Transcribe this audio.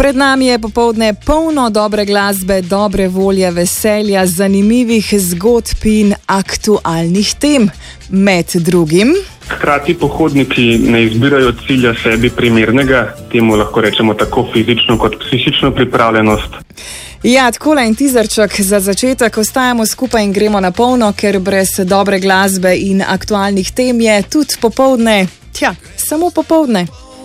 Pred nami je popoldne polno dobre glasbe, dobre volje, veselja, zanimivih zgodb in aktualnih tem. Med drugim... Hkrati pohodniki ne izbirajo cilja sebi primernega, temu lahko rečemo tako fizično kot psihično pripravljenost. Ja, takole in tizerček za začetek, ostajamo skupaj in gremo na polno, ker brez dobre glasbe in aktualnih tem je tudi popoldne, samo popoldne.